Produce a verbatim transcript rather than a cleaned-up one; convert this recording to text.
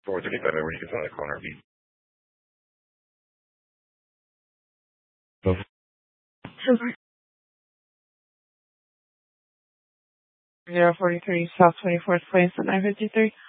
four thirty-five, where you can find the corner beat. zero forty-three South twenty-fourth Place at nine fifty-three.